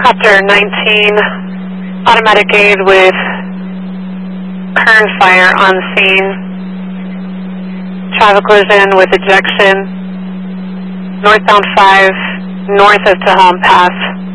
Copter 19, automatic aid with Kern fire on scene. Traffic collision with ejection. Northbound 5, north of Tejon Pass.